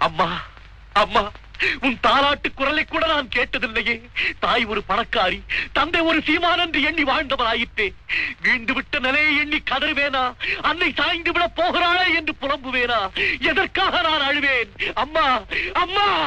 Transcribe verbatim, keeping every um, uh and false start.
அம்மா அம்மா, உன் தாலாட்டு குரலை கூட நான் கேட்டதில்லையே. தாய் ஒரு பணக்காரி, தந்தை ஒரு சீமான் என்று எண்ணி வாழ்ந்தவராயிற்றே. வீழ்ந்து விட்ட நிலையை எண்ணி கதறுவேனா? அன்னை சாய்ந்து விட போகிறாளே என்று புலம்புவேனா? எதற்காக நான் அழுவேன்? அம்மா அம்மா.